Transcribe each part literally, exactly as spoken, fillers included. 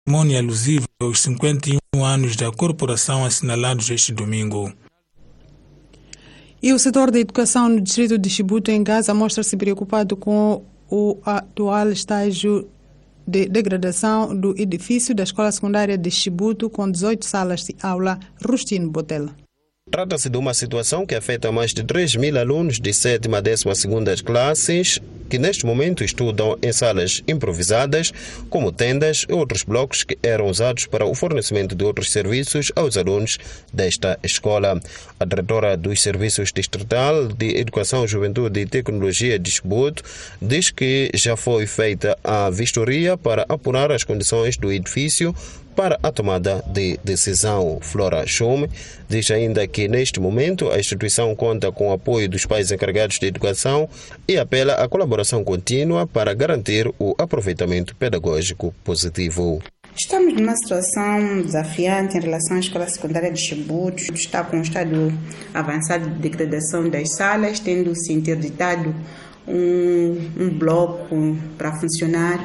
cerimônia alusiva aos cinquenta e um anos da corporação assinalados este domingo. E o setor da educação no distrito de Chibuto, em Gaza, mostra-se preocupado com o atual estágio de degradação do edifício da escola secundária de Chibuto, com dezoito salas de aula. Rustino Botella. Trata-se de uma situação que afeta mais de três mil alunos de sétima a décima segunda classes, que neste momento estudam em salas improvisadas, como tendas e outros blocos que eram usados para o fornecimento de outros serviços aos alunos desta escola. A diretora dos Serviços Distrital de Educação, Juventude e Tecnologia de Chibuto diz que já foi feita a vistoria para apurar as condições do edifício para a tomada de decisão. Flora Shume diz ainda que neste momento a instituição conta com o apoio dos pais encarregados de educação e apela à colaboração contínua para garantir o aproveitamento pedagógico positivo. Estamos numa situação desafiante em relação à escola secundária de Chibuto. Está com um estado avançado de degradação das salas, tendo-se interditado um, um bloco para funcionar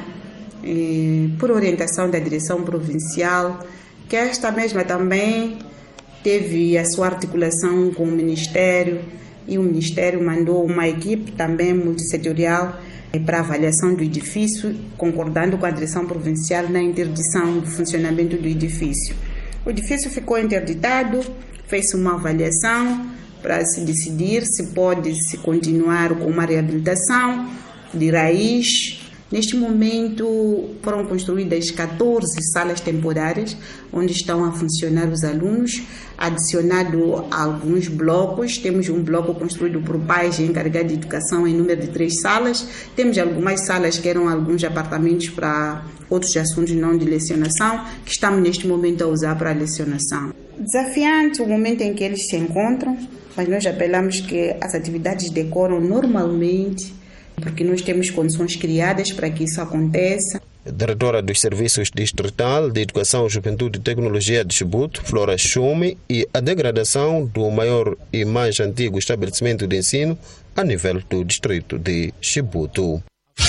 por orientação da direção provincial, que esta mesma também teve a sua articulação com o Ministério, e o Ministério mandou uma equipe também multissetorial para avaliação do edifício, concordando com a direção provincial na interdição do funcionamento do edifício. O edifício ficou interditado, fez uma avaliação para se decidir se pode se continuar com uma reabilitação de raiz. Neste momento foram construídas catorze salas temporárias, onde estão a funcionar os alunos, adicionado alguns blocos. Temos um bloco construído por pais encarregados de educação em número de três salas. Temos algumas salas que eram alguns apartamentos para outros assuntos não de lecionação, que estamos neste momento a usar para a lecionação. Desafiante o momento em que eles se encontram, mas nós apelamos que as atividades decoram normalmente, porque nós temos condições criadas para que isso aconteça. Diretora dos Serviços Distrital de Educação, Juventude e Tecnologia de Chibuto, Flora Shume, e a degradação do maior e mais antigo estabelecimento de ensino a nível do distrito de Chibuto.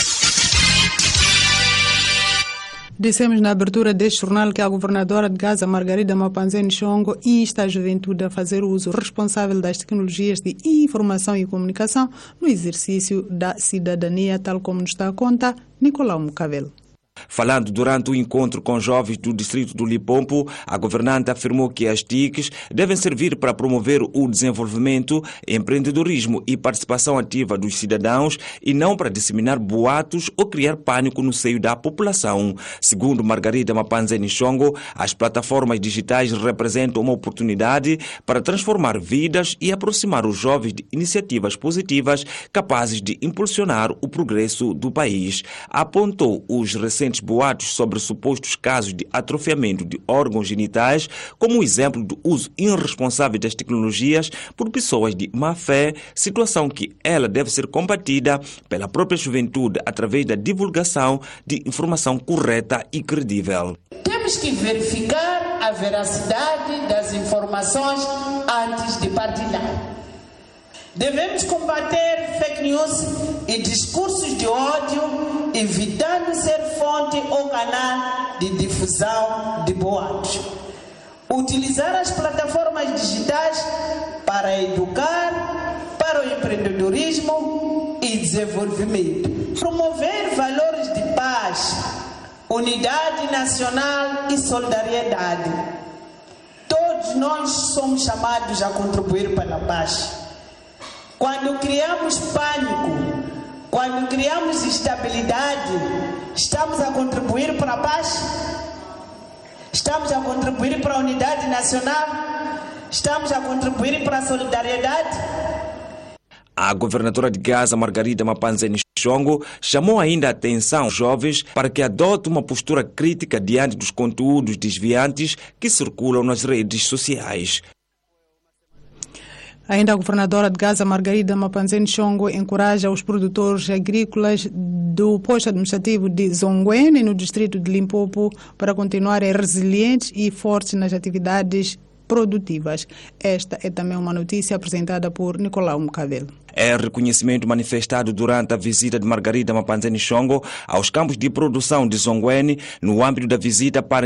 Dissemos na abertura deste jornal que a governadora de Gaza, Margarida Mapanzeni Shongo, insta a juventude a fazer uso responsável das tecnologias de informação e comunicação no exercício da cidadania, tal como nos dá conta Nicolau Mucavelo. Falando durante o encontro com jovens do distrito do Lipompo, a governante afirmou que as T I Cs devem servir para promover o desenvolvimento, empreendedorismo e participação ativa dos cidadãos e não para disseminar boatos ou criar pânico no seio da população. Segundo Margarida Mapanzeni Shongo, as plataformas digitais representam uma oportunidade para transformar vidas e aproximar os jovens de iniciativas positivas capazes de impulsionar o progresso do país. Apontou os recentes boatos sobre supostos casos de atrofiamento de órgãos genitais como um exemplo do uso irresponsável das tecnologias por pessoas de má fé, situação que ela deve ser combatida pela própria juventude através da divulgação de informação correta e credível. Temos que verificar a veracidade das informações antes de partilhar. Devemos combater fake news e discursos de ódio, evitando ser fonte ou canal de difusão de boatos. Utilizar as plataformas digitais para educar, para o empreendedorismo e desenvolvimento. Promover valores de paz, unidade nacional e solidariedade. Todos nós somos chamados a contribuir para a paz. Quando criamos pânico, quando criamos instabilidade, estamos a contribuir para a paz? Estamos a contribuir para a unidade nacional? Estamos a contribuir para a solidariedade? A governadora de Gaza, Margarida Mapanzeni Shongo, chamou ainda a atenção aos jovens para que adotem uma postura crítica diante dos conteúdos desviantes que circulam nas redes sociais. Ainda a governadora de Gaza, Margarida Mapanzeni Shongo, encoraja os produtores agrícolas do posto administrativo de Zongwene, no distrito de Limpopo, para continuarem resilientes e fortes nas atividades produtivas. Esta é também uma notícia apresentada por Nicolau Mucavelo. É reconhecimento manifestado durante a visita de Margarida Mapanzeni Shongo aos campos de produção de Zongwene, no âmbito da visita para